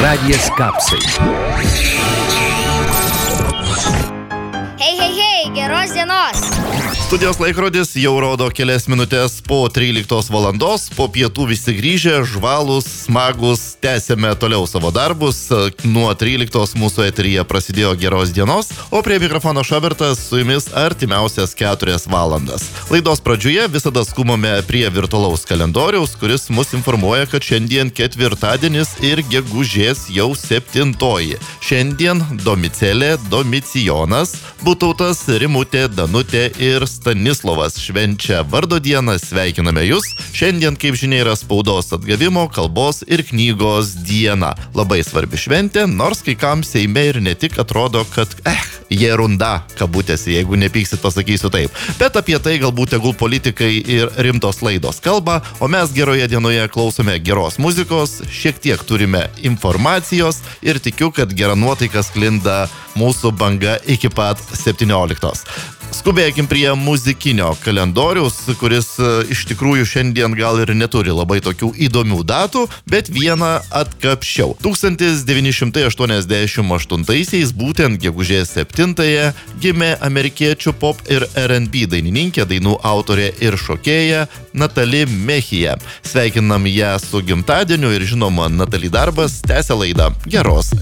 Radijas Kapsai. Hei, geros dienos. Studijos laikrodis jau rodo kelias minutės po 13 valandos, po pietų visi grįžę, žvalūs, smagus, tęsėme toliau savo darbus. Nuo 13 mūsų eteryje prasidėjo geros dienos, o prie mikrofono Šobertas su jumis artimiausias 4 valandas. Laidos pradžioje visada skubame prie virtualaus kalendoriaus, kuris mus informuoja, kad šiandien ketvirtadienis ir gegužės jau 7. Šiandien Domicelė, Domicijonas, Butautas, Rimutė, Danutė ir Stanislovas švenčia vardo dieną, sveikiname jūs. Šiandien, kaip žinia, yra spaudos atgavimo, kalbos ir knygos diena. Labai svarbi šventė, nors kai kam Seime ir ne tik atrodo, kad jerunda, kabutėse, jeigu nepyksit, pasakysiu taip. Bet apie tai galbūt tegul politikai ir rimtos laidos kalba, o mes geroje dienoje klausome geros muzikos, šiek tiek turime informacijos ir tikiu, kad gera nuotaika sklinda mūsų banga iki pat 17. Skubėkim prie muzikinio kalendoriaus, kuris iš tikrųjų šiandien gal ir neturi labai tokių įdomių datų, bet vieną atkapščiau. 1988 būtent gegužės 7 gimė amerikiečių pop ir R&B dainininkė, dainų autorė ir šokėja Natali Mechija. Sveikinam ją su gimtadieniu ir žinoma, Natali darbas tęsia laidą. Geros